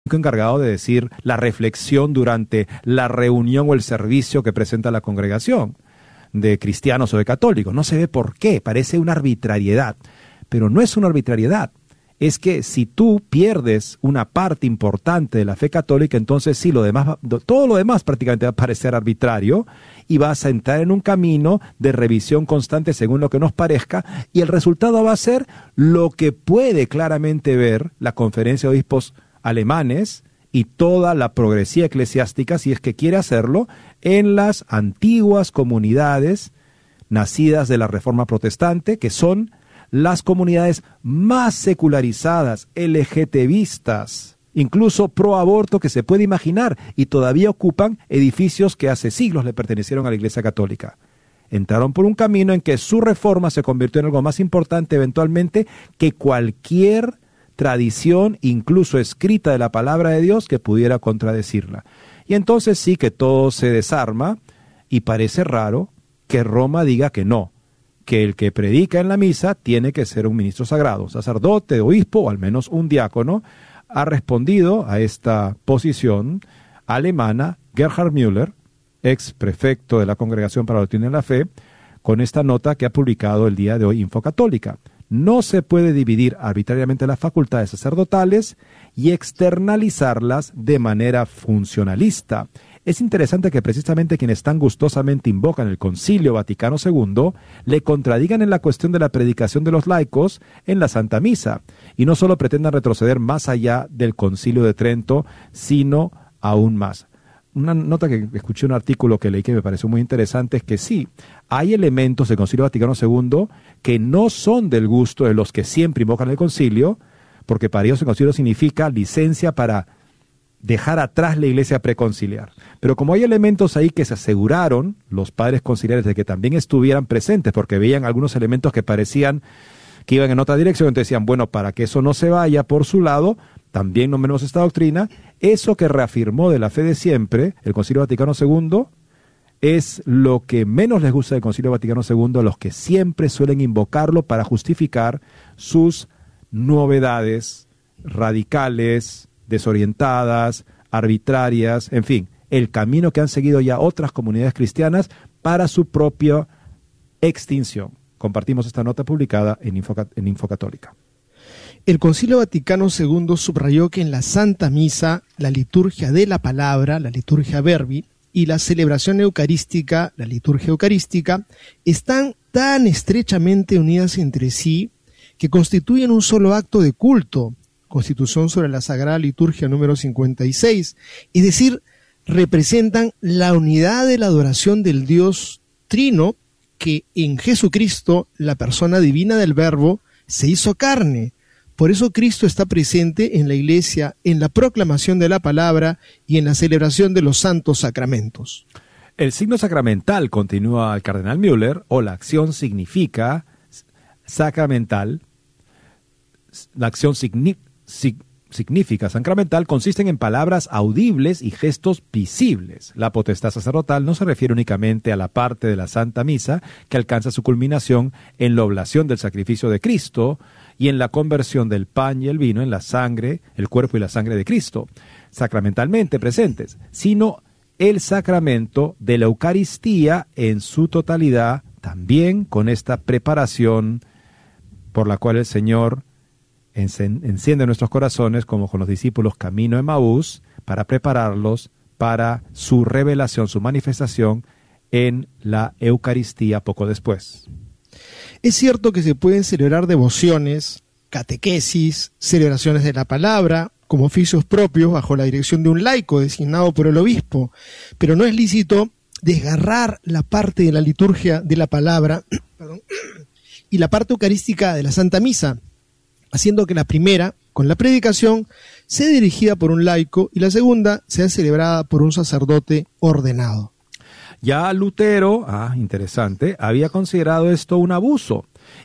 encargado de decir la reflexión durante la reunión o el servicio que presenta la congregación de cristianos o de católicos. No se ve por qué, parece una arbitrariedad, pero no es una arbitrariedad. Es que si tú pierdes una parte importante de la fe católica, entonces sí, todo lo demás prácticamente va a parecer arbitrario y vas a entrar en un camino de revisión constante según lo que nos parezca, y el resultado va a ser lo que puede claramente ver la Conferencia de Obispos alemanes y toda la progresía eclesiástica, si es que quiere hacerlo, en las antiguas comunidades nacidas de la Reforma Protestante, que son las comunidades más secularizadas, LGTBistas, incluso pro aborto que se puede imaginar, y todavía ocupan edificios que hace siglos le pertenecieron a la Iglesia Católica. Entraron por un camino en que su reforma se convirtió en algo más importante eventualmente que cualquier tradición, incluso escrita, de la palabra de Dios que pudiera contradecirla. Y entonces sí que todo se desarma y parece raro que Roma diga que no, que el que predica en la misa tiene que ser un ministro sagrado, sacerdote, obispo o al menos un diácono. Ha respondido a esta posición alemana Gerhard Müller, ex prefecto de la Congregación para la Doctrina de la Fe, con esta nota que ha publicado el día de hoy Infocatólica. No se puede dividir arbitrariamente las facultades sacerdotales y externalizarlas de manera funcionalista. Es interesante que precisamente quienes tan gustosamente invocan el Concilio Vaticano II le contradigan en la cuestión de la predicación de los laicos en la Santa Misa, y no solo pretendan retroceder más allá del Concilio de Trento, sino aún más. Una nota que escuché, un artículo que leí que me pareció muy interesante, es que sí, hay elementos del Concilio Vaticano II que no son del gusto de los que siempre invocan el concilio, porque para ellos el concilio significa licencia para dejar atrás la iglesia preconciliar. Pero como hay elementos ahí que se aseguraron los padres conciliares de que también estuvieran presentes, porque veían algunos elementos que parecían que iban en otra dirección, entonces decían, bueno, para que eso no se vaya por su lado, también nombremos esta doctrina. Eso que reafirmó de la fe de siempre el Concilio Vaticano II es lo que menos les gusta del Concilio Vaticano II, a los que siempre suelen invocarlo para justificar sus novedades radicales, desorientadas, arbitrarias, en fin, el camino que han seguido ya otras comunidades cristianas para su propia extinción. Compartimos esta nota publicada en Infocatólica. El Concilio Vaticano II subrayó que en la Santa Misa, la liturgia de la palabra, la liturgia verbi, y la celebración eucarística, la liturgia eucarística, están tan estrechamente unidas entre sí que constituyen un solo acto de culto, Constitución sobre la Sagrada Liturgia número 56, es decir, representan la unidad de la adoración del Dios Trino, que en Jesucristo, la persona divina del Verbo, se hizo carne. Por eso Cristo está presente en la Iglesia, en la proclamación de la palabra y en la celebración de los santos sacramentos. El signo sacramental, continúa el cardenal Müller, o la acción significa sacramental, la acción significa sacramental, consisten en palabras audibles y gestos visibles. La potestad sacerdotal no se refiere únicamente a la parte de la Santa Misa que alcanza su culminación en la oblación del sacrificio de Cristo y en la conversión del pan y el vino en la sangre, el cuerpo y la sangre de Cristo, sacramentalmente presentes, sino el sacramento de la Eucaristía en su totalidad, también con esta preparación por la cual el Señor enciende nuestros corazones, como con los discípulos camino a Emaús, para prepararlos para su revelación, su manifestación en la Eucaristía poco después. Es cierto que se pueden celebrar devociones, catequesis, celebraciones de la palabra, como oficios propios bajo la dirección de un laico designado por el obispo, pero no es lícito desgarrar la parte de la liturgia de la palabra y la parte eucarística de la Santa Misa, haciendo que la primera, con la predicación, sea dirigida por un laico y la segunda sea celebrada por un sacerdote ordenado. Ya Lutero, interesante, había considerado esto un abuso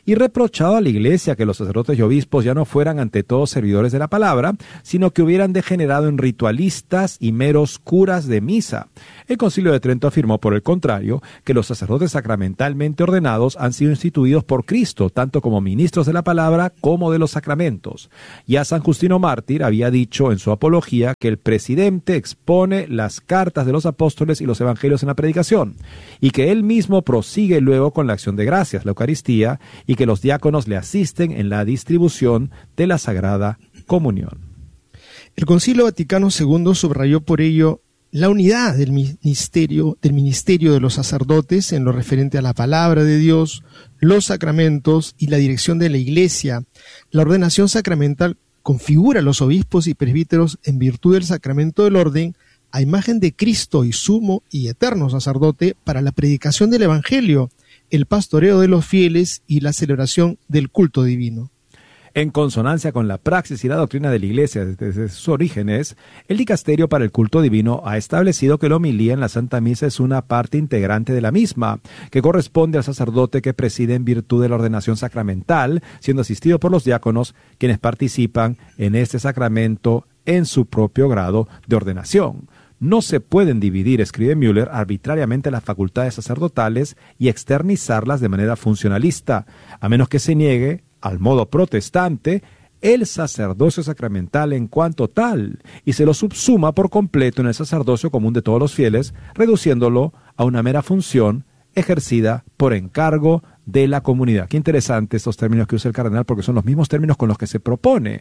y reprochado a la Iglesia que los sacerdotes y obispos ya no fueran ante todo servidores de la palabra, sino que hubieran degenerado en ritualistas y meros curas de misa. El Concilio de Trento afirmó, por el contrario, que los sacerdotes sacramentalmente ordenados han sido instituidos por Cristo, tanto como ministros de la palabra como de los sacramentos. Ya San Justino Mártir había dicho en su apología que el presidente expone las cartas de los apóstoles y los evangelios en la predicación, y que él mismo prosigue luego con la acción de gracias, la Eucaristía, y que los diáconos le asisten en la distribución de la Sagrada Comunión. El Concilio Vaticano II subrayó por ello la unidad del ministerio de los sacerdotes en lo referente a la palabra de Dios, los sacramentos y la dirección de la Iglesia. La ordenación sacramental configura a los obispos y presbíteros en virtud del sacramento del orden a imagen de Cristo y sumo y eterno sacerdote para la predicación del Evangelio, el pastoreo de los fieles y la celebración del culto divino. En consonancia con la praxis y la doctrina de la Iglesia desde sus orígenes, el Dicasterio para el Culto Divino ha establecido que la homilía en la Santa Misa es una parte integrante de la misma, que corresponde al sacerdote que preside en virtud de la ordenación sacramental, siendo asistido por los diáconos, quienes participan en este sacramento en su propio grado de ordenación. No se pueden dividir, escribe Müller, arbitrariamente las facultades sacerdotales y externizarlas de manera funcionalista, a menos que se niegue, al modo protestante, el sacerdocio sacramental en cuanto tal, y se lo subsuma por completo en el sacerdocio común de todos los fieles, reduciéndolo a una mera función ejercida por encargo de la comunidad. Qué interesante estos términos que usa el cardenal, porque son los mismos términos con los que se propone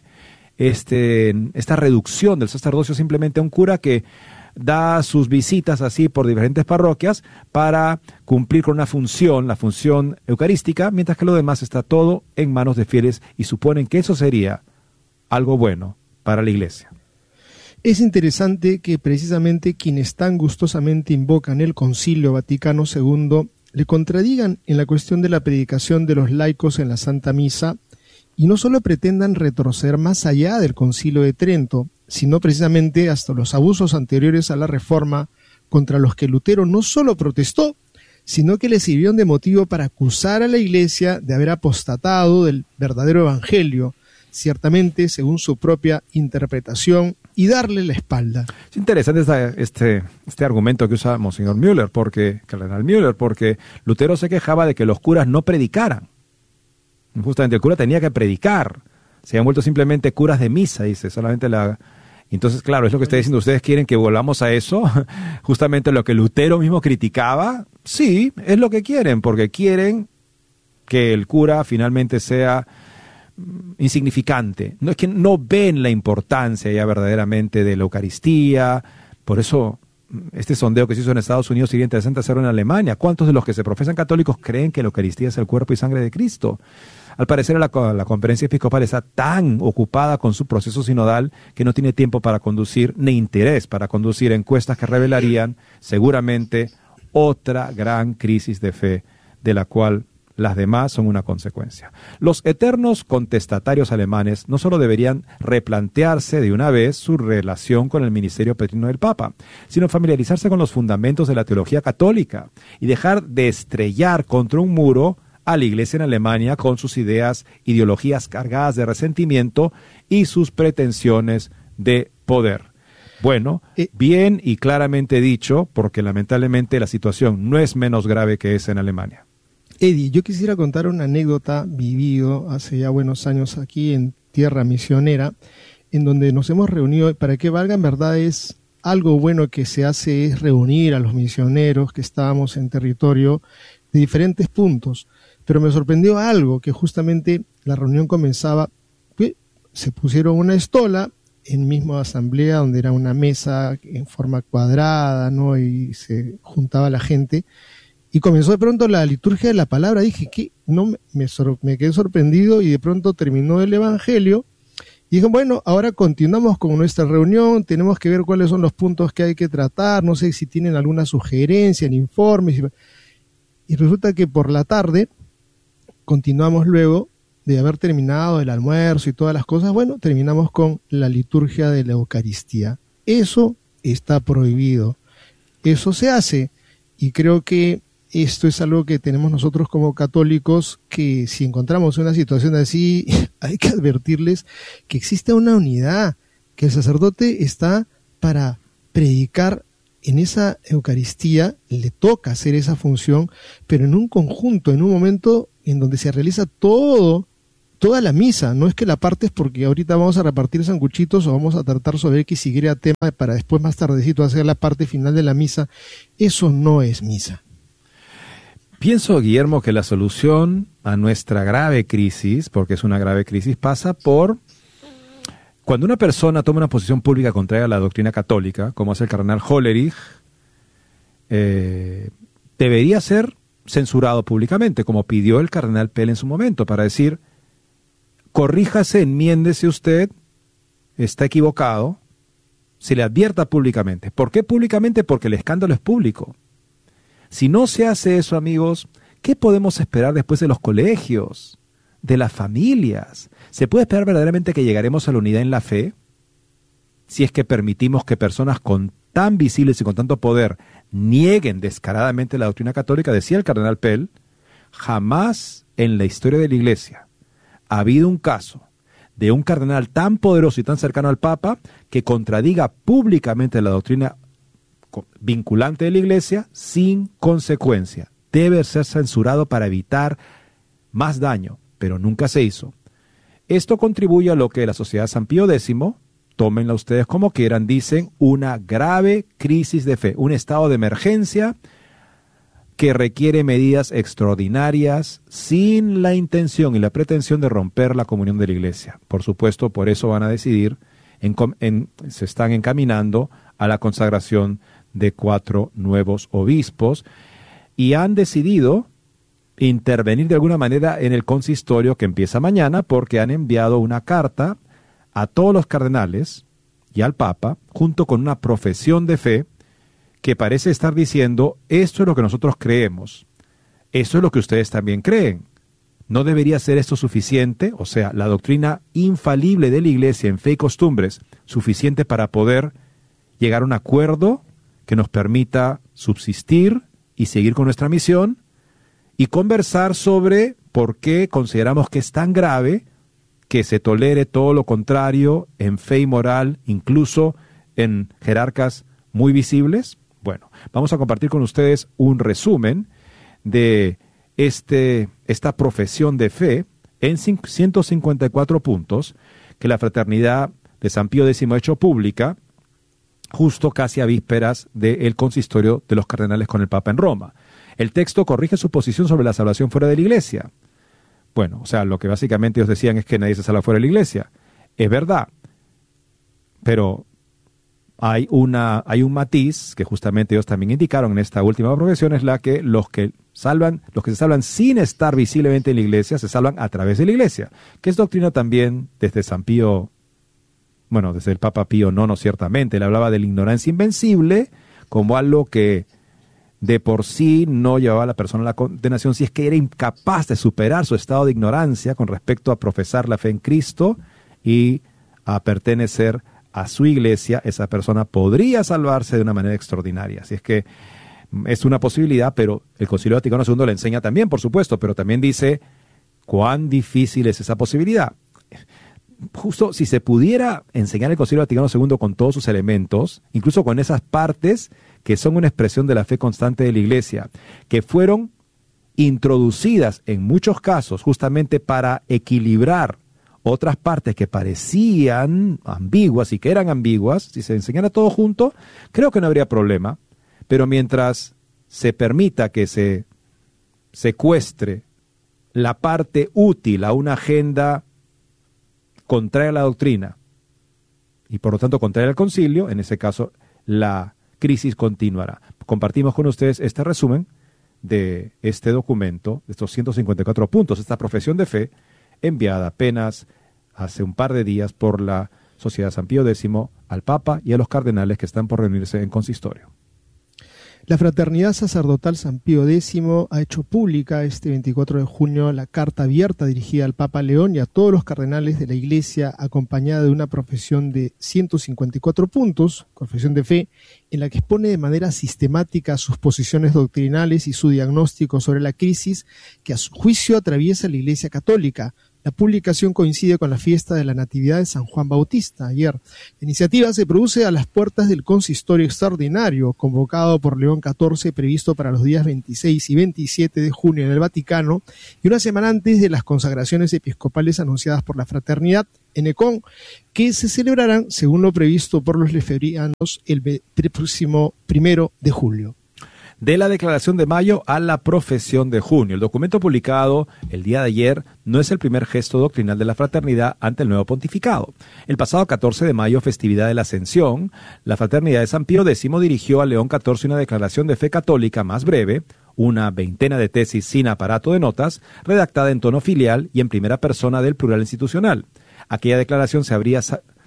esta reducción del sacerdocio simplemente a un cura que da sus visitas así por diferentes parroquias para cumplir con una función, la función eucarística, mientras que lo demás está todo en manos de fieles y suponen que eso sería algo bueno para la Iglesia. Es interesante que precisamente quienes tan gustosamente invocan el Concilio Vaticano II le contradigan en la cuestión de la predicación de los laicos en la Santa Misa y no solo pretendan retroceder más allá del Concilio de Trento, sino precisamente hasta los abusos anteriores a la Reforma, contra los que Lutero no solo protestó, sino que le sirvieron de motivo para acusar a la Iglesia de haber apostatado del verdadero Evangelio, ciertamente según su propia interpretación, y darle la espalda. Es interesante este argumento que usa Monseñor Müller, Cardenal Müller, porque Lutero se quejaba de que los curas no predicaran. Justamente el cura tenía que predicar. Se han vuelto simplemente curas de misa, dice, solamente la... Entonces, claro, es lo que está diciendo. ¿Ustedes quieren que volvamos a eso? Justamente lo que Lutero mismo criticaba. Sí, es lo que quieren, porque quieren que el cura finalmente sea insignificante. No es que no ven la importancia ya verdaderamente de la Eucaristía. Por eso, este sondeo que se hizo en Estados Unidos sería interesante hacerlo en Alemania. ¿Cuántos de los que se profesan católicos creen que la Eucaristía es el cuerpo y sangre de Cristo? Al parecer la conferencia episcopal está tan ocupada con su proceso sinodal que no tiene tiempo para conducir, ni interés para conducir encuestas que revelarían seguramente otra gran crisis de fe, de la cual las demás son una consecuencia. Los eternos contestatarios alemanes no solo deberían replantearse de una vez su relación con el ministerio petrino del Papa, sino familiarizarse con los fundamentos de la teología católica y dejar de estrellar contra un muro a la Iglesia en Alemania con sus ideologías cargadas de resentimiento y sus pretensiones de poder. Bueno, bien y claramente dicho, porque lamentablemente la situación no es menos grave que esa en Alemania. Eddie, yo quisiera contar una anécdota vivido hace ya buenos años aquí en Tierra Misionera, en donde nos hemos reunido. Para que valga, en verdad es algo bueno que se hace, es reunir a los misioneros que estábamos en territorio de diferentes puntos. Pero me sorprendió algo, que justamente la reunión comenzaba, se pusieron una estola en misma asamblea, donde era una mesa en forma cuadrada, ¿no? Y se juntaba la gente, y comenzó de pronto la liturgia de la palabra. Dije, ¿qué? No, me quedé sorprendido, y de pronto terminó el Evangelio, y dije, bueno, ahora continuamos con nuestra reunión, tenemos que ver cuáles son los puntos que hay que tratar, no sé si tienen alguna sugerencia en informes, y resulta que por la tarde continuamos luego de haber terminado el almuerzo y todas las cosas. Bueno, terminamos con la liturgia de la Eucaristía. Eso está prohibido. Eso se hace, y creo que esto es algo que tenemos nosotros como católicos, que si encontramos una situación así, hay que advertirles que existe una unidad, que el sacerdote está para predicar en esa Eucaristía, le toca hacer esa función, pero en un conjunto, en un momento en donde se realiza toda la misa. No es que la partes porque ahorita vamos a repartir sanguchitos o vamos a tratar sobre X y Y tema para después más tardecito hacer la parte final de la misa. Eso no es misa. Pienso, Guillermo, que la solución a nuestra grave crisis, porque es una grave crisis, pasa por cuando una persona toma una posición pública contraria a la doctrina católica, como hace el cardenal Hollerich, debería ser censurado públicamente, como pidió el cardenal Pell en su momento, para decir, corríjase, enmiéndese usted, está equivocado, se le advierta públicamente. ¿Por qué públicamente? Porque el escándalo es público. Si no se hace eso, amigos, ¿qué podemos esperar después de los colegios, de las familias? ¿Se puede esperar verdaderamente que llegaremos a la unidad en la fe? Si es que permitimos que personas con tan visibles y con tanto poder nieguen descaradamente la doctrina católica, decía el cardenal Pell, jamás en la historia de la Iglesia ha habido un caso de un cardenal tan poderoso y tan cercano al Papa que contradiga públicamente la doctrina vinculante de la Iglesia sin consecuencia. Debe ser censurado para evitar más daño, pero nunca se hizo. Esto contribuye a lo que la Sociedad San Pío X, tómenla ustedes como quieran, dicen una grave crisis de fe, un estado de emergencia que requiere medidas extraordinarias sin la intención y la pretensión de romper la comunión de la Iglesia. Por supuesto, por eso van a decidir, se están encaminando a la consagración de 4 nuevos obispos y han decidido intervenir de alguna manera en el consistorio que empieza mañana, porque han enviado una carta a todos los cardenales y al Papa, junto con una profesión de fe que parece estar diciendo, esto es lo que nosotros creemos, eso es lo que ustedes también creen. ¿No debería ser esto suficiente? O sea, la doctrina infalible de la Iglesia en fe y costumbres, suficiente para poder llegar a un acuerdo que nos permita subsistir y seguir con nuestra misión y conversar sobre por qué consideramos que es tan grave que se tolere todo lo contrario en fe y moral, incluso en jerarcas muy visibles. Bueno, vamos a compartir con ustedes un resumen de esta profesión de fe en 154 puntos que la Fraternidad de San Pío X ha hecho pública justo casi a vísperas del consistorio de los cardenales con el Papa en Roma. El texto corrige su posición sobre la salvación fuera de la Iglesia. Bueno, o sea, lo que básicamente ellos decían es que nadie se salva fuera de la Iglesia. Es verdad, pero hay un matiz que justamente ellos también indicaron en esta última profesión, es la que los que se salvan sin estar visiblemente en la Iglesia, se salvan a través de la Iglesia, que es doctrina también desde San Pío, bueno, desde el Papa Pío IX, ciertamente. Él hablaba de la ignorancia invencible como algo que de por sí no llevaba a la persona a la condenación si es que era incapaz de superar su estado de ignorancia con respecto a profesar la fe en Cristo y a pertenecer a su Iglesia. Esa persona podría salvarse de una manera extraordinaria. Así es que es una posibilidad, pero el Concilio Vaticano II le enseña también, por supuesto, pero también dice cuán difícil es esa posibilidad. Justo si se pudiera enseñar el Concilio Vaticano II con todos sus elementos, incluso con esas partes que son una expresión de la fe constante de la Iglesia, que fueron introducidas en muchos casos justamente para equilibrar otras partes que parecían ambiguas y que eran ambiguas, si se enseñara todo junto, creo que no habría problema. Pero mientras se permita que se secuestre la parte útil a una agenda contraria a la doctrina y por lo tanto contraria al concilio, en ese caso la crisis continuará. Compartimos con ustedes este resumen de este documento, de estos 154 puntos, esta profesión de fe enviada apenas hace un par de días por la Sociedad San Pío X al Papa y a los cardenales que están por reunirse en consistorio. La Fraternidad Sacerdotal San Pío X ha hecho pública este 24 de junio la carta abierta dirigida al Papa León y a todos los cardenales de la Iglesia, acompañada de una profesión de 154 puntos, confesión de fe, en la que expone de manera sistemática sus posiciones doctrinales y su diagnóstico sobre la crisis que a su juicio atraviesa la Iglesia Católica. La publicación coincide con la fiesta de la Natividad de San Juan Bautista, ayer. La iniciativa se produce a las puertas del consistorio extraordinario, convocado por León XIV, previsto para los días 26 y 27 de junio en el Vaticano, y una semana antes de las consagraciones episcopales anunciadas por la Fraternidad en Ecón, que se celebrarán, según lo previsto por los lefebvrianos, el próximo 1 de julio. De la declaración de mayo a la profesión de junio. El documento publicado el día de ayer no es el primer gesto doctrinal de la fraternidad ante el nuevo pontificado. El pasado 14 de mayo, festividad de la Ascensión, la Fraternidad de San Pío X dirigió a León XIV una declaración de fe católica más breve, una veintena de tesis sin aparato de notas, redactada en tono filial y en primera persona del plural institucional. Aquella declaración se habría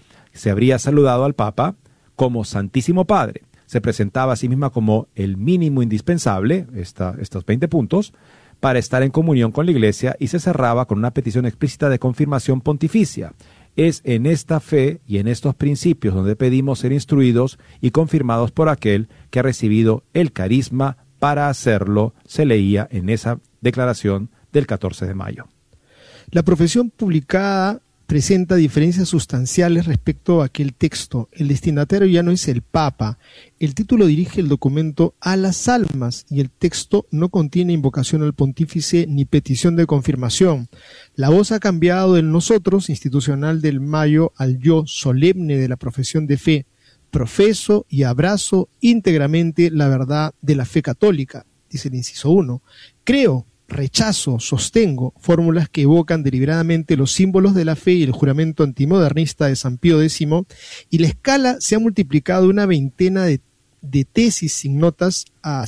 saludado al Papa como Santísimo Padre. Se presentaba a sí misma como el mínimo indispensable, estos 20 puntos, para estar en comunión con la Iglesia, y se cerraba con una petición explícita de confirmación pontificia. Es en esta fe y en estos principios donde pedimos ser instruidos y confirmados por aquel que ha recibido el carisma para hacerlo, se leía en esa declaración del 14 de mayo. La profesión publicada presenta diferencias sustanciales respecto a aquel texto. El destinatario ya no es el Papa. El título dirige el documento a las almas y el texto no contiene invocación al pontífice ni petición de confirmación. La voz ha cambiado del nosotros institucional del mayo al yo solemne de la profesión de fe. Profeso y abrazo íntegramente la verdad de la fe católica, dice el inciso 1. Creo, rechazo, sostengo, fórmulas que evocan deliberadamente los símbolos de la fe y el juramento antimodernista de San Pío X, y la escala se ha multiplicado una veintena de tesis sin notas a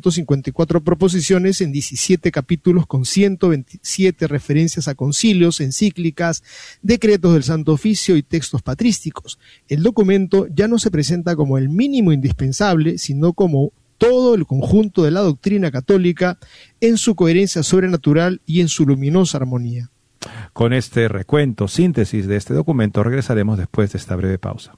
154 proposiciones en 17 capítulos con 127 referencias a concilios, encíclicas, decretos del Santo Oficio y textos patrísticos. El documento ya no se presenta como el mínimo indispensable, sino como todo el conjunto de la doctrina católica en su coherencia sobrenatural y en su luminosa armonía. Con este recuento, síntesis de este documento, regresaremos después de esta breve pausa.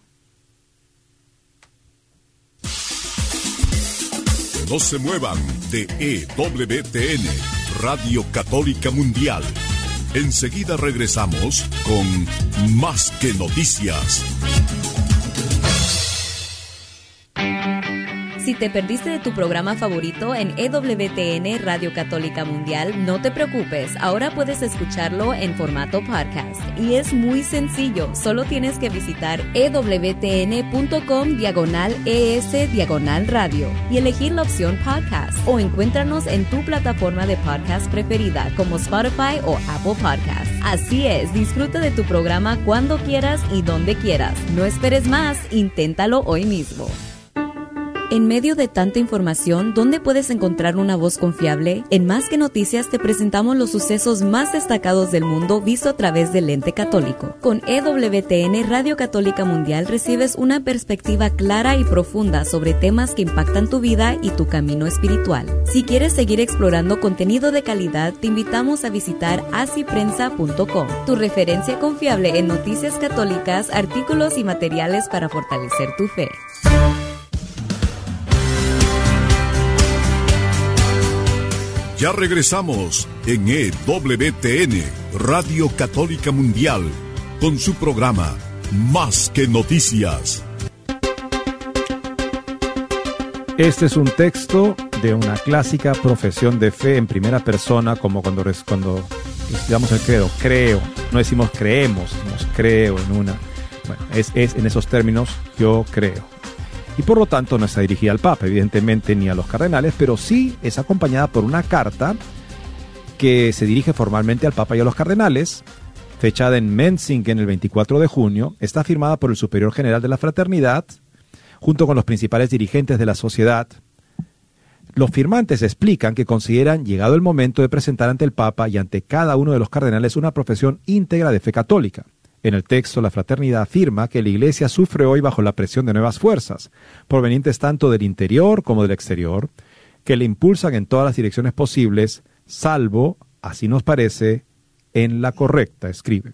No se muevan de EWTN, Radio Católica Mundial. Enseguida regresamos con Más que Noticias. Si te perdiste de tu programa favorito en EWTN Radio Católica Mundial, no te preocupes, ahora puedes escucharlo en formato podcast. Y es muy sencillo, solo tienes que visitar ewtn.com/ES/radio y elegir la opción podcast, o encuéntranos en tu plataforma de podcast preferida como Spotify o Apple Podcasts. Así es, disfruta de tu programa cuando quieras y donde quieras. No esperes más, inténtalo hoy mismo. En medio de tanta información, ¿dónde puedes encontrar una voz confiable? En Más que Noticias te presentamos los sucesos más destacados del mundo visto a través del lente católico. Con EWTN Radio Católica Mundial recibes una perspectiva clara y profunda sobre temas que impactan tu vida y tu camino espiritual. Si quieres seguir explorando contenido de calidad, te invitamos a visitar asiprensa.com, tu referencia confiable en noticias católicas, artículos y materiales para fortalecer tu fe. Ya regresamos en EWTN, Radio Católica Mundial, con su programa Más que Noticias. Este es un texto de una clásica profesión de fe en primera persona, como cuando estudiamos el credo. Creo, no decimos creemos, decimos creo en una. Bueno, es en esos términos, yo creo. Y por lo tanto no está dirigida al Papa, evidentemente, ni a los cardenales, pero sí es acompañada por una carta que se dirige formalmente al Papa y a los cardenales, fechada en Menzing en el 24 de junio, está firmada por el Superior General de la Fraternidad, junto con los principales dirigentes de la sociedad. Los firmantes explican que consideran llegado el momento de presentar ante el Papa y ante cada uno de los cardenales una profesión íntegra de fe católica. En el texto, la fraternidad afirma que la Iglesia sufre hoy bajo la presión de nuevas fuerzas, provenientes tanto del interior como del exterior, que le impulsan en todas las direcciones posibles, salvo, así nos parece, en la correcta, escribe.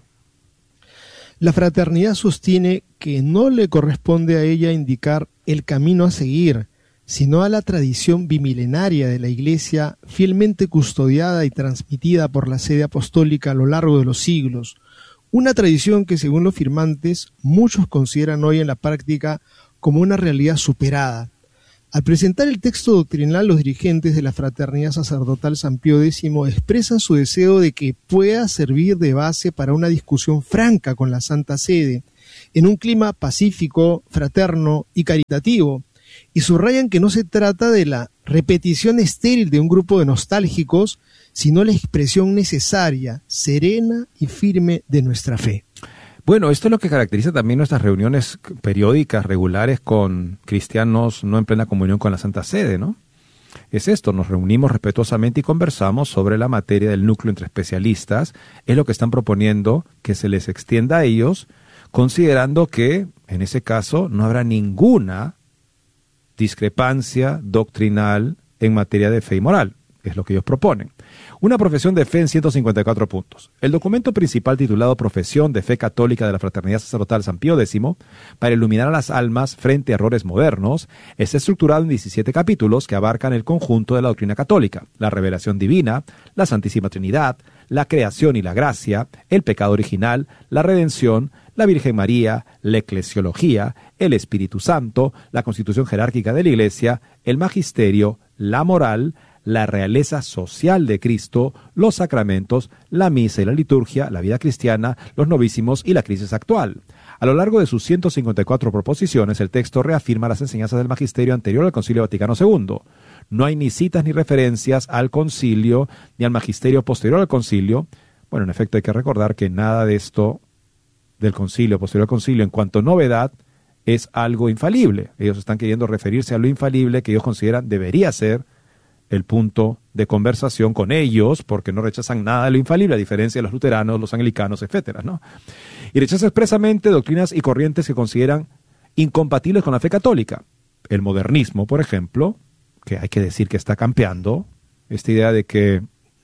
La fraternidad sostiene que no le corresponde a ella indicar el camino a seguir, sino a la tradición bimilenaria de la Iglesia, fielmente custodiada y transmitida por la sede apostólica a lo largo de los siglos. Una tradición que, según los firmantes, muchos consideran hoy en la práctica como una realidad superada. Al presentar el texto doctrinal, los dirigentes de la Fraternidad Sacerdotal San Pío X expresan su deseo de que pueda servir de base para una discusión franca con la Santa Sede, en un clima pacífico, fraterno y caritativo, y subrayan que no se trata de la repetición estéril de un grupo de nostálgicos, sino la expresión necesaria, serena y firme de nuestra fe. Bueno, esto es lo que caracteriza también nuestras reuniones periódicas, regulares, con cristianos no en plena comunión con la Santa Sede, ¿no? Es esto, nos reunimos respetuosamente y conversamos sobre la materia del núcleo entre especialistas. Es lo que están proponiendo que se les extienda a ellos, considerando que, en ese caso, no habrá ninguna discrepancia doctrinal en materia de fe y moral. Es lo que ellos proponen. Una profesión de fe en 154 puntos. El documento principal titulado Profesión de Fe Católica de la Fraternidad Sacerdotal San Pío X, para iluminar a las almas frente a errores modernos, está estructurado en 17 capítulos que abarcan el conjunto de la doctrina católica, la revelación divina, la Santísima Trinidad, la creación y la gracia, el pecado original, la redención, la Virgen María, la eclesiología, el Espíritu Santo, la constitución jerárquica de la Iglesia, el magisterio, la moral, la realeza social de Cristo, los sacramentos, la misa y la liturgia, la vida cristiana, los novísimos y la crisis actual. A lo largo de sus 154 proposiciones, el texto reafirma las enseñanzas del magisterio anterior al Concilio Vaticano II. No hay ni citas ni referencias al concilio ni al magisterio posterior al concilio. Bueno, en efecto hay que recordar que nada de esto del concilio, posterior al concilio, en cuanto a novedad, es algo infalible. Ellos están queriendo referirse a lo infalible que ellos consideran debería ser el punto de conversación con ellos, porque no rechazan nada de lo infalible, a diferencia de los luteranos, los anglicanos, etcétera, ¿no? Y rechaza expresamente doctrinas y corrientes que consideran incompatibles con la fe católica. El modernismo, por ejemplo, que hay que decir que está campeando, esta idea de que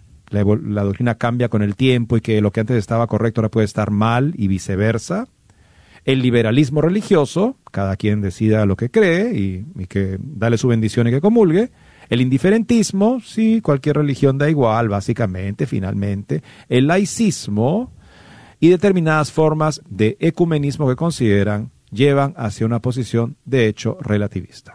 la doctrina cambia con el tiempo y que lo que antes estaba correcto ahora puede estar mal y viceversa. El liberalismo religioso, cada quien decida lo que cree y que dale su bendición y que comulgue. El indiferentismo, sí, cualquier religión da igual, básicamente, finalmente. El laicismo y determinadas formas de ecumenismo que consideran llevan hacia una posición, de hecho, relativista.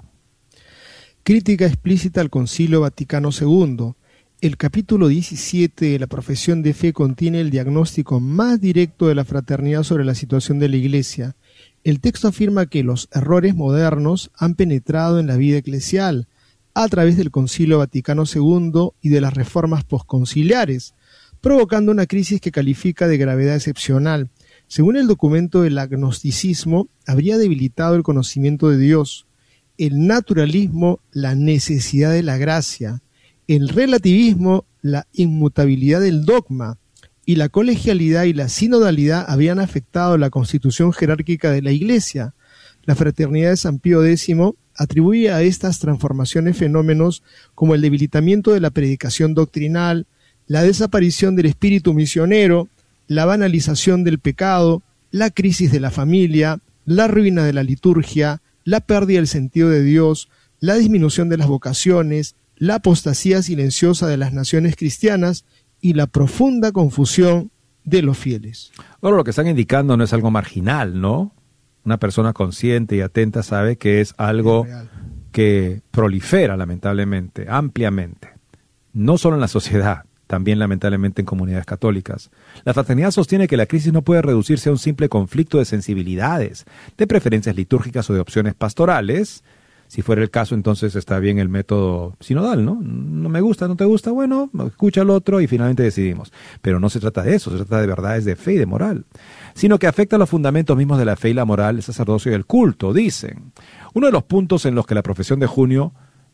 Crítica explícita al Concilio Vaticano II. El capítulo 17 de la Profesión de Fe contiene el diagnóstico más directo de la fraternidad sobre la situación de la Iglesia. El texto afirma que los errores modernos han penetrado en la vida eclesial a través del Concilio Vaticano II y de las reformas posconciliares, provocando una crisis que califica de gravedad excepcional. Según el documento, el agnosticismo habría debilitado el conocimiento de Dios, el naturalismo, la necesidad de la gracia, el relativismo, la inmutabilidad del dogma, y la colegialidad y la sinodalidad habían afectado la constitución jerárquica de la Iglesia. La Fraternidad de San Pío X atribuye a estas transformaciones fenómenos como el debilitamiento de la predicación doctrinal, la desaparición del espíritu misionero, la banalización del pecado, la crisis de la familia, la ruina de la liturgia, la pérdida del sentido de Dios, la disminución de las vocaciones, la apostasía silenciosa de las naciones cristianas y la profunda confusión de los fieles. Ahora, lo que están indicando no es algo marginal, ¿no? Una persona consciente y atenta sabe que es algo que prolifera, lamentablemente, ampliamente. No solo en la sociedad, también lamentablemente en comunidades católicas. La fraternidad sostiene que la crisis no puede reducirse a un simple conflicto de sensibilidades, de preferencias litúrgicas o de opciones pastorales. Si fuera el caso, entonces está bien el método sinodal, ¿no? No me gusta, no te gusta, bueno, escucha al otro y finalmente decidimos. Pero no se trata de eso, se trata de verdades de fe y de moral, sino que afecta a los fundamentos mismos de la fe y la moral, el sacerdocio y el culto, dicen. Uno de los puntos en los que la profesión de junio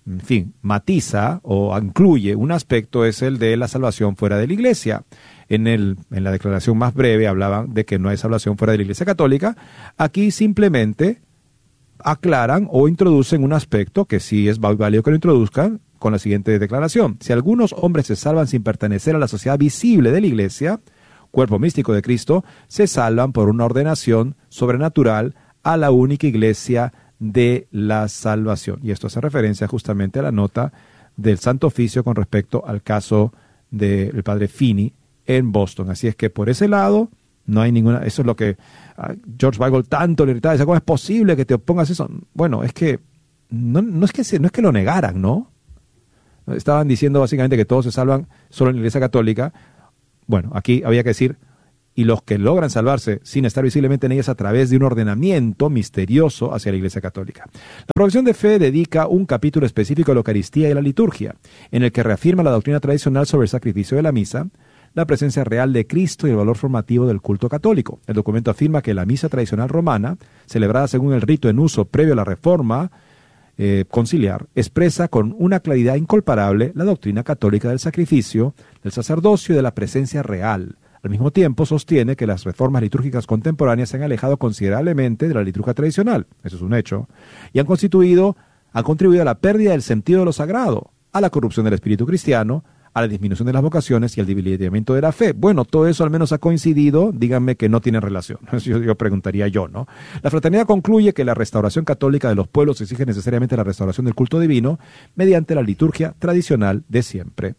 en fin, matiza o incluye un aspecto es el de la salvación fuera de la Iglesia. En la declaración más breve hablaban de que no hay salvación fuera de la Iglesia Católica. Aquí simplemente aclaran o introducen un aspecto que sí es válido que lo introduzcan con la siguiente declaración. Si algunos hombres se salvan sin pertenecer a la sociedad visible de la Iglesia, cuerpo místico de Cristo, se salvan por una ordenación sobrenatural a la única Iglesia de la salvación. Y esto hace referencia justamente a la nota del Santo Oficio con respecto al caso del padre Finney en Boston. Así es que por ese lado no hay ninguna... Eso es lo que George Weigel tanto le gritaba. Dice, ¿cómo es posible que te opongas a eso? Bueno, es que no es que lo negaran, ¿no? Estaban diciendo básicamente que todos se salvan solo en la Iglesia Católica. Bueno, aquí había que decir, y los que logran salvarse sin estar visiblemente en ellas a través de un ordenamiento misterioso hacia la Iglesia Católica. La profesión de fe dedica un capítulo específico a la Eucaristía y a la liturgia, en el que reafirma la doctrina tradicional sobre el sacrificio de la misa, la presencia real de Cristo y el valor formativo del culto católico. El documento afirma que la misa tradicional romana, celebrada según el rito en uso previo a la Reforma conciliar, expresa con una claridad incomparable la doctrina católica del sacrificio, del sacerdocio y de la presencia real. Al mismo tiempo, sostiene que las reformas litúrgicas contemporáneas se han alejado considerablemente de la liturgia tradicional, eso es un hecho, y han contribuido a la pérdida del sentido de lo sagrado, a la corrupción del espíritu cristiano, a la disminución de las vocaciones y al debilitamiento de la fe. Bueno, todo eso al menos ha coincidido, díganme que no tiene relación. Yo preguntaría yo, ¿no? La fraternidad concluye que la restauración católica de los pueblos exige necesariamente la restauración del culto divino mediante la liturgia tradicional de siempre.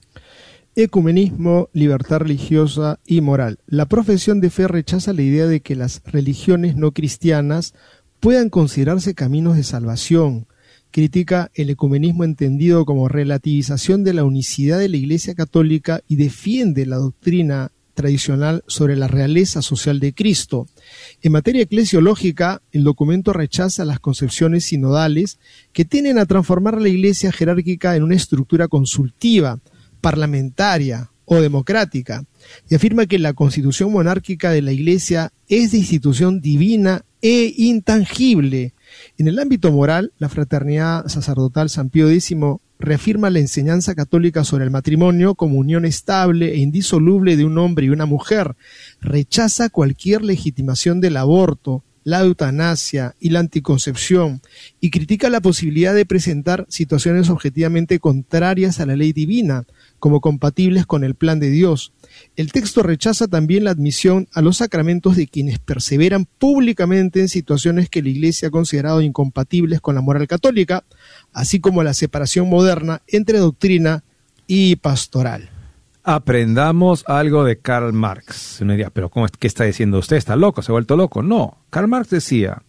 Ecumenismo, libertad religiosa y moral. La profesión de fe rechaza la idea de que las religiones no cristianas puedan considerarse caminos de salvación. Critica el ecumenismo entendido como relativización de la unicidad de la Iglesia Católica y defiende la doctrina tradicional sobre la realeza social de Cristo. En materia eclesiológica, el documento rechaza las concepciones sinodales que tienden a transformar a la Iglesia jerárquica en una estructura consultiva, parlamentaria o democrática, y afirma que la constitución monárquica de la Iglesia es de institución divina e intangible. En el ámbito moral, la fraternidad sacerdotal San Pío X reafirma la enseñanza católica sobre el matrimonio como unión estable e indisoluble de un hombre y una mujer, rechaza cualquier legitimación del aborto, la eutanasia y la anticoncepción, y critica la posibilidad de presentar situaciones objetivamente contrarias a la ley divina, como compatibles con el plan de Dios. El texto rechaza también la admisión a los sacramentos de quienes perseveran públicamente en situaciones que la Iglesia ha considerado incompatibles con la moral católica, así como la separación moderna entre doctrina y pastoral. Aprendamos algo de Karl Marx. Uno diría, pero ¿qué está diciendo usted? ¿Está loco? ¿Se ha vuelto loco? No. Karl Marx decía,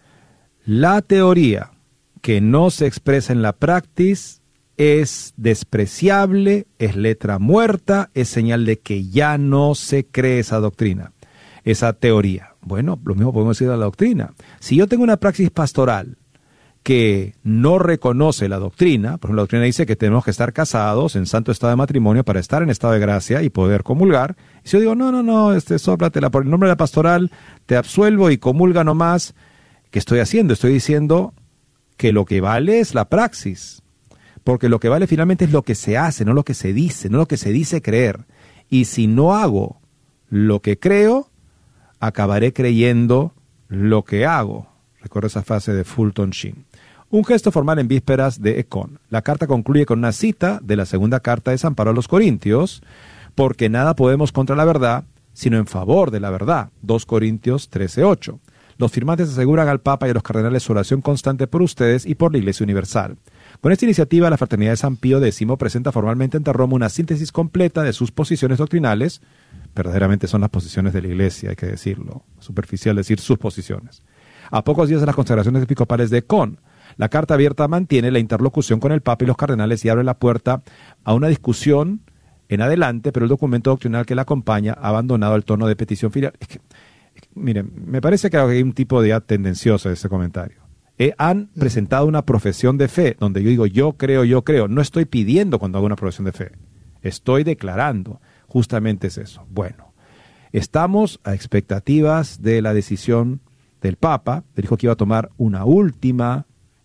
la teoría que no se expresa en la praxis es despreciable, es letra muerta, es señal de que ya no se cree esa doctrina, esa teoría. Bueno, lo mismo podemos decir de la doctrina. Si yo tengo una praxis pastoral que no reconoce la doctrina, por ejemplo, la doctrina dice que tenemos que estar casados en santo estado de matrimonio para estar en estado de gracia y poder comulgar, y si yo digo, no, sóplatela por el nombre de la pastoral, te absuelvo y comulga nomás, ¿qué estoy haciendo? Estoy diciendo que lo que vale es la praxis. Porque lo que vale finalmente es lo que se hace, no lo que se dice, no lo que se dice creer. Y si no hago lo que creo, acabaré creyendo lo que hago. Recuerdo esa frase de Fulton Sheen. Un gesto formal en vísperas de Ecón. La carta concluye con una cita de la segunda carta de San Pablo a los Corintios, porque nada podemos contra la verdad, sino en favor de la verdad. 2 Corintios 13:8. Los firmantes aseguran al Papa y a los cardenales su oración constante por ustedes y por la Iglesia Universal. Con esta iniciativa, la Fraternidad de San Pío X presenta formalmente ante Roma una síntesis completa de sus posiciones doctrinales. Verdaderamente son las posiciones de la Iglesia, hay que decirlo. Superficial decir sus posiciones. A pocos días de las consagraciones episcopales de Ecón, la carta abierta mantiene la interlocución con el Papa y los cardenales y abre la puerta a una discusión en adelante, pero el documento doctrinal que la acompaña ha abandonado el tono de petición filial. Miren, me parece que hay un tipo de tendencioso en ese comentario. Han presentado una profesión de fe, donde yo digo, yo creo. No estoy pidiendo cuando hago una profesión de fe. Estoy declarando. Justamente es eso. Bueno, estamos a expectativas de la decisión del Papa. Dijo que iba a tomar una última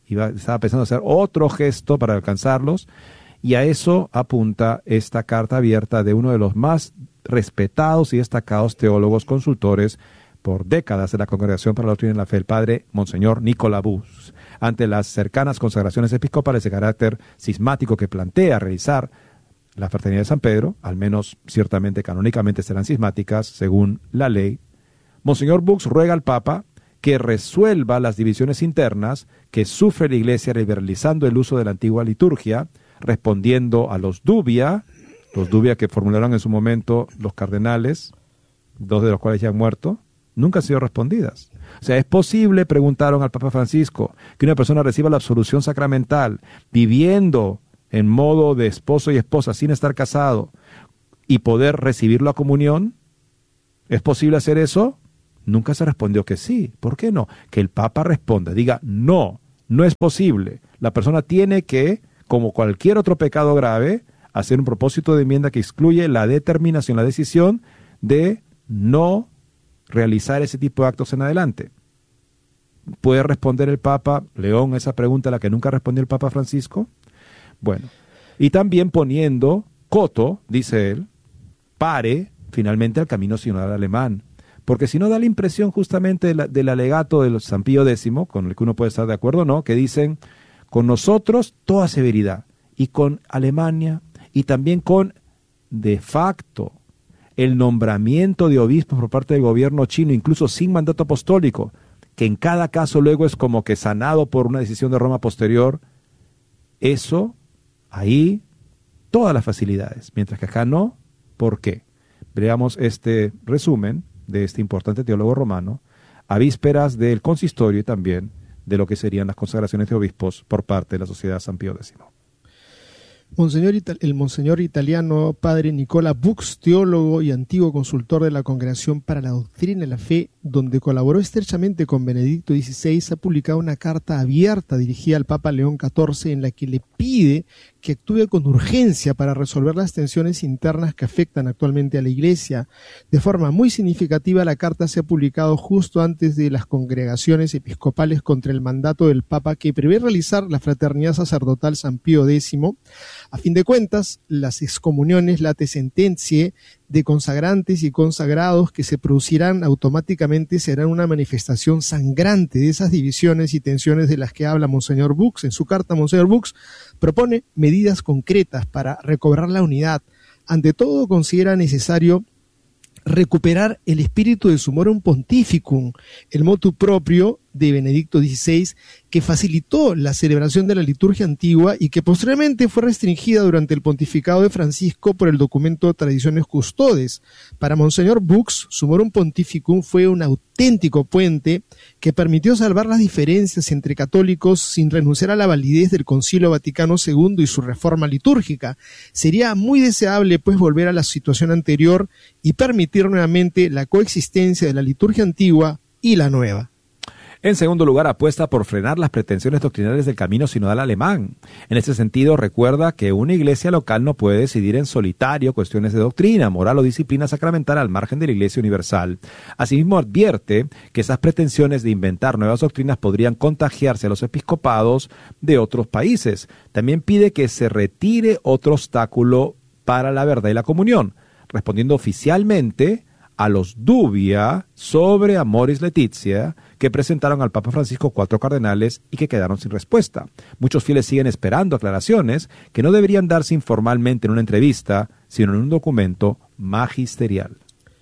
estaba pensando hacer otro gesto para alcanzarlos, y a eso apunta esta carta abierta de uno de los más respetados y destacados teólogos consultores por décadas de la Congregación para la Doctrina de la Fe, el padre Monseñor Nicolás Bux, ante las cercanas consagraciones episcopales de carácter cismático que plantea realizar la Fraternidad de San Pedro, al menos ciertamente canónicamente serán cismáticas según la ley. Monseñor Bux ruega al Papa que resuelva las divisiones internas que sufre la Iglesia liberalizando el uso de la antigua liturgia, respondiendo a los dubia que formularon en su momento los cardenales, 2 de los cuales ya han muerto, nunca han sido respondidas. O sea, ¿es posible, preguntaron al Papa Francisco, que una persona reciba la absolución sacramental viviendo en modo de esposo y esposa sin estar casado y poder recibir la comunión? ¿Es posible hacer eso? Nunca se respondió que sí. ¿Por qué no? Que el Papa responda, diga, no, no es posible. La persona tiene que, como cualquier otro pecado grave, hacer un propósito de enmienda que excluye la determinación, la decisión de no realizar ese tipo de actos en adelante. ¿Puede responder el Papa León a esa pregunta a la que nunca respondió el Papa Francisco? Bueno, y también poniendo coto, dice él, pare finalmente al camino sinodal alemán, porque si no da la impresión justamente del alegato de San Pío X, con el que uno puede estar de acuerdo o no, que dicen, con nosotros toda severidad, y con Alemania, y también con, de facto, el nombramiento de obispos por parte del gobierno chino, incluso sin mandato apostólico, que en cada caso luego es como que sanado por una decisión de Roma posterior, eso, ahí, todas las facilidades, mientras que acá no. ¿Por qué? Veamos este resumen de este importante teólogo romano, a vísperas del consistorio y también de lo que serían las consagraciones de obispos por parte de la Sociedad San Pío X. El monseñor italiano padre Nicolás Bux, teólogo y antiguo consultor de la Congregación para la Doctrina de la Fe, donde colaboró estrechamente con Benedicto XVI, ha publicado una carta abierta dirigida al Papa León XIV en la que le pide que actúe con urgencia para resolver las tensiones internas que afectan actualmente a la Iglesia. De forma muy significativa, la carta se ha publicado justo antes de las congregaciones episcopales contra el mandato del Papa que prevé realizar la fraternidad sacerdotal San Pío X. A fin de cuentas, las excomuniones late sententiae de consagrantes y consagrados que se producirán automáticamente serán una manifestación sangrante de esas divisiones y tensiones de las que habla Monseñor Bux. En su carta, Monseñor Bux propone medidas concretas para recobrar la unidad. Ante todo, considera necesario recuperar el espíritu de Summorum Pontificum, el motu proprio de Benedicto XVI, que facilitó la celebración de la liturgia antigua y que posteriormente fue restringida durante el pontificado de Francisco por el documento Traditiones Custodes. Para Monseñor Bux, Summorum Pontificum fue un auténtico puente que permitió salvar las diferencias entre católicos sin renunciar a la validez del Concilio Vaticano II y su reforma litúrgica. Sería muy deseable, pues, volver a la situación anterior y permitir nuevamente la coexistencia de la liturgia antigua y la nueva. En segundo lugar, apuesta por frenar las pretensiones doctrinales del camino sinodal alemán. En este sentido, recuerda que una iglesia local no puede decidir en solitario cuestiones de doctrina, moral o disciplina sacramental al margen de la Iglesia universal. Asimismo, advierte que esas pretensiones de inventar nuevas doctrinas podrían contagiarse a los episcopados de otros países. También pide que se retire otro obstáculo para la verdad y la comunión, respondiendo oficialmente a los dubia sobre Amoris Laetitia que presentaron al Papa Francisco 4 cardenales y que quedaron sin respuesta. Muchos fieles siguen esperando aclaraciones que no deberían darse informalmente en una entrevista, sino en un documento magisterial.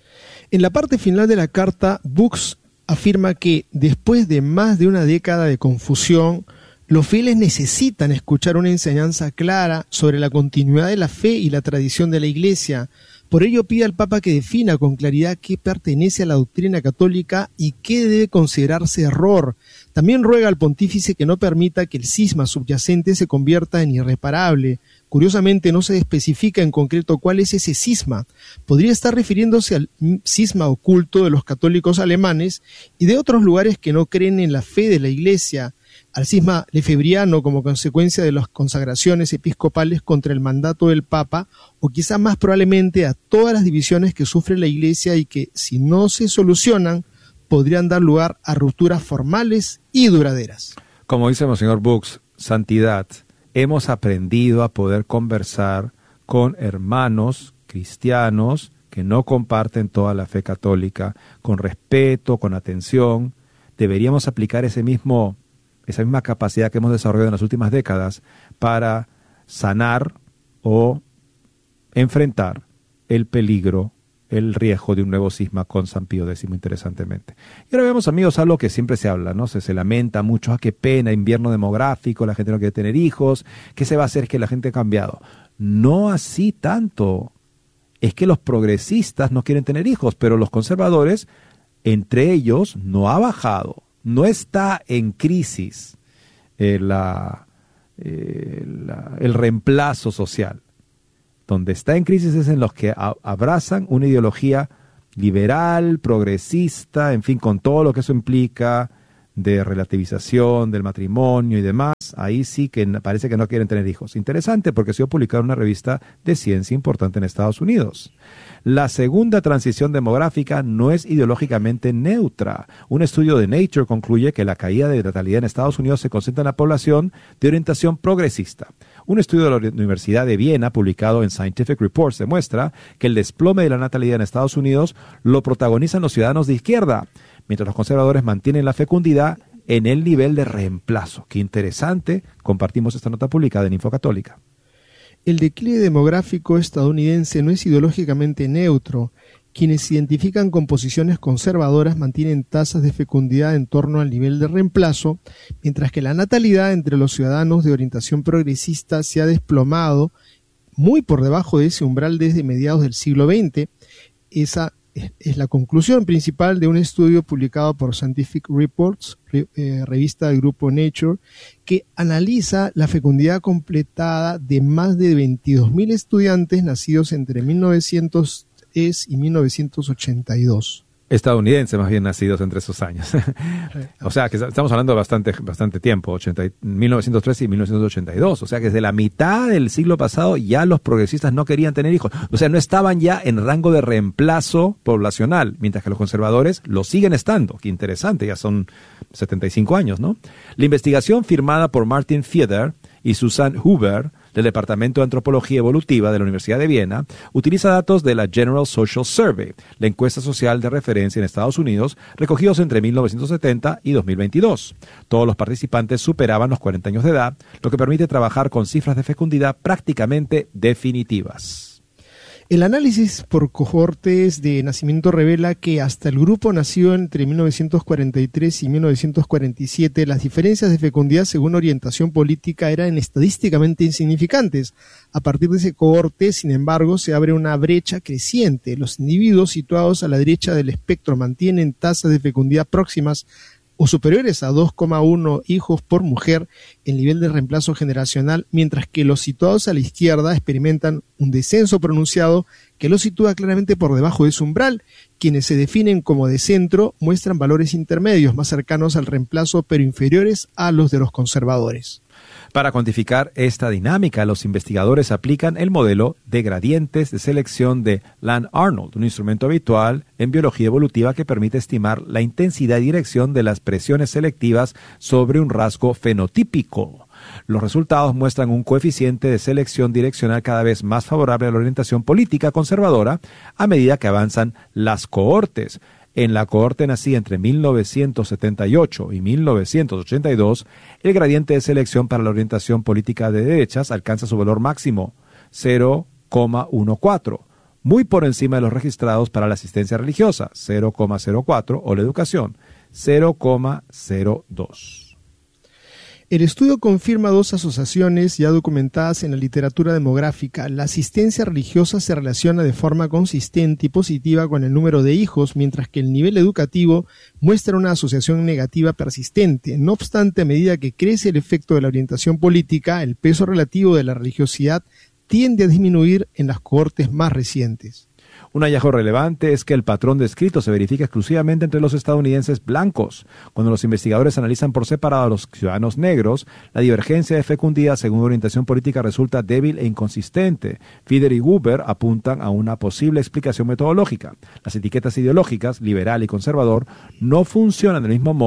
En la parte final de la carta, Bux afirma que después de más de una década de confusión, los fieles necesitan escuchar una enseñanza clara sobre la continuidad de la fe y la tradición de la Iglesia. Por ello pide al Papa que defina con claridad qué pertenece a la doctrina católica y qué debe considerarse error. También ruega al pontífice que no permita que el cisma subyacente se convierta en irreparable. Curiosamente no se especifica en concreto cuál es ese cisma. Podría estar refiriéndose al cisma oculto de los católicos alemanes y de otros lugares que no creen en la fe de la Iglesia, al cisma lefebriano como consecuencia de las consagraciones episcopales contra el mandato del Papa, o quizá más probablemente a todas las divisiones que sufre la Iglesia y que, si no se solucionan, podrían dar lugar a rupturas formales y duraderas. Como dice Monseñor Bux, santidad. Hemos aprendido a poder conversar con hermanos cristianos que no comparten toda la fe católica, con respeto, con atención. Deberíamos aplicar esa misma capacidad que hemos desarrollado en las últimas décadas para sanar o enfrentar el peligro, el riesgo de un nuevo cisma con San Pío X, interesantemente. Y ahora vemos, amigos, algo que siempre se habla, ¿no? Se lamenta mucho, qué pena, invierno demográfico, la gente no quiere tener hijos, ¿qué se va a hacer? Es que la gente ha cambiado. No así tanto. Es que los progresistas no quieren tener hijos, pero los conservadores, entre ellos, no ha bajado. No está en crisis el reemplazo social. Donde está en crisis es en los que abrazan una ideología liberal, progresista, en fin, con todo lo que eso implica de relativización del matrimonio y demás. Ahí sí que parece que no quieren tener hijos. Interesante, porque se ha publicado en una revista de ciencia importante en Estados Unidos. La segunda transición demográfica no es ideológicamente neutra. Un estudio de Nature concluye que la caída de natalidad en Estados Unidos se concentra en la población de orientación progresista. Un estudio de la Universidad de Viena, publicado en Scientific Reports, demuestra que el desplome de la natalidad en Estados Unidos lo protagonizan los ciudadanos de izquierda, mientras los conservadores mantienen la fecundidad en el nivel de reemplazo. Qué interesante. Compartimos esta nota publicada en Infocatólica. El declive demográfico estadounidense no es ideológicamente neutro. Quienes se identifican con posiciones conservadoras mantienen tasas de fecundidad en torno al nivel de reemplazo, mientras que la natalidad entre los ciudadanos de orientación progresista se ha desplomado muy por debajo de ese umbral desde mediados del siglo XX. Esa es la conclusión principal de un estudio publicado por Scientific Reports, revista del grupo Nature, que analiza la fecundidad completada de más de 22.000 estudiantes nacidos entre 1900 y 1982. Estadounidenses más bien nacidos entre esos años. O sea, que estamos hablando de bastante tiempo, 1913 y 1982. O sea, que desde la mitad del siglo pasado ya los progresistas no querían tener hijos. O sea, no estaban ya en rango de reemplazo poblacional, mientras que los conservadores lo siguen estando. Qué interesante, ya son 75 años, ¿no? La investigación firmada por Martin Fieder y Susan Huber del Departamento de Antropología Evolutiva de la Universidad de Viena, utiliza datos de la General Social Survey, la encuesta social de referencia en Estados Unidos, recogidos entre 1970 y 2022. Todos los participantes superaban los 40 años de edad, lo que permite trabajar con cifras de fecundidad prácticamente definitivas. El análisis por cohortes de nacimiento revela que hasta el grupo nacido entre 1943 y 1947, las diferencias de fecundidad según orientación política eran estadísticamente insignificantes. A partir de ese cohorte, sin embargo, se abre una brecha creciente. Los individuos situados a la derecha del espectro mantienen tasas de fecundidad próximas o superiores a 2,1 hijos por mujer, el nivel de reemplazo generacional, mientras que los situados a la izquierda experimentan un descenso pronunciado que los sitúa claramente por debajo de su umbral. Quienes se definen como de centro muestran valores intermedios más cercanos al reemplazo, pero inferiores a los de los conservadores. Para cuantificar esta dinámica, los investigadores aplican el modelo de gradientes de selección de Land-Arnold, un instrumento habitual en biología evolutiva que permite estimar la intensidad y dirección de las presiones selectivas sobre un rasgo fenotípico. Los resultados muestran un coeficiente de selección direccional cada vez más favorable a la orientación política conservadora a medida que avanzan las cohortes. En la cohorte nacida entre 1978 y 1982, el gradiente de selección para la orientación política de derechas alcanza su valor máximo, 0,14, muy por encima de los registrados para la asistencia religiosa, 0,04, o la educación, 0,02. El estudio confirma dos asociaciones ya documentadas en la literatura demográfica. La asistencia religiosa se relaciona de forma consistente y positiva con el número de hijos, mientras que el nivel educativo muestra una asociación negativa persistente. No obstante, a medida que crece el efecto de la orientación política, el peso relativo de la religiosidad tiende a disminuir en las cohortes más recientes. Un hallazgo relevante es que el patrón descrito se verifica exclusivamente entre los estadounidenses blancos. Cuando los investigadores analizan por separado a los ciudadanos negros, la divergencia de fecundidad según orientación política resulta débil e inconsistente. Fieder y Huber apuntan a una posible explicación metodológica. Las etiquetas ideológicas, liberal y conservador, no funcionan del mismo modo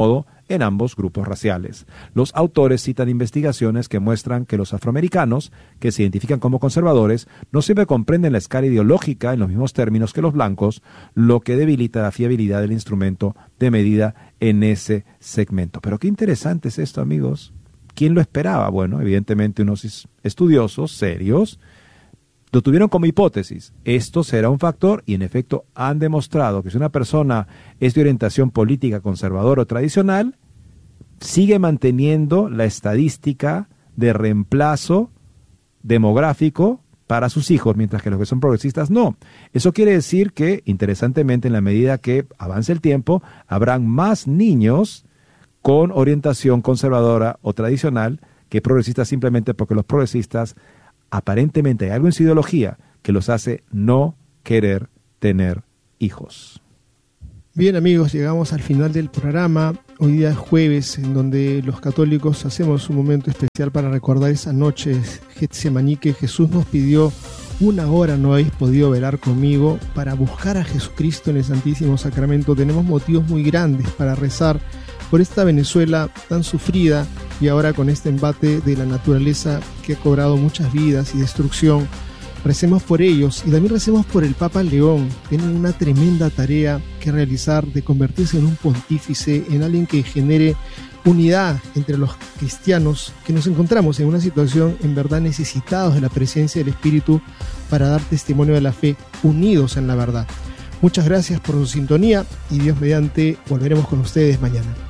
en ambos grupos raciales. Los autores citan investigaciones que muestran que los afroamericanos, que se identifican como conservadores, no siempre comprenden la escala ideológica en los mismos términos que los blancos, lo que debilita la fiabilidad del instrumento de medida en ese segmento. Pero qué interesante es esto, amigos. ¿Quién lo esperaba? Bueno, evidentemente unos estudiosos serios lo tuvieron como hipótesis. Esto será un factor y en efecto han demostrado que si una persona es de orientación política conservadora o tradicional, sigue manteniendo la estadística de reemplazo demográfico para sus hijos, mientras que los que son progresistas no. Eso quiere decir que, interesantemente, en la medida que avance el tiempo, habrán más niños con orientación conservadora o tradicional que progresistas, simplemente porque los progresistas aparentemente hay algo en su ideología que los hace no querer tener hijos. Bien, amigos, llegamos al final del programa. Hoy día es jueves, en donde los católicos hacemos un momento especial para recordar esa noche Getsemaní que Jesús nos pidió: 1 hora no habéis podido velar conmigo. Para buscar a Jesucristo en el Santísimo Sacramento tenemos motivos muy grandes para rezar por esta Venezuela tan sufrida y ahora con este embate de la naturaleza que ha cobrado muchas vidas y destrucción. Recemos por ellos y también recemos por el Papa León. Tienen una tremenda tarea que realizar de convertirse en un pontífice, en alguien que genere unidad entre los cristianos que nos encontramos en una situación en verdad necesitados de la presencia del Espíritu para dar testimonio de la fe, unidos en la verdad. Muchas gracias por su sintonía y Dios mediante volveremos con ustedes mañana.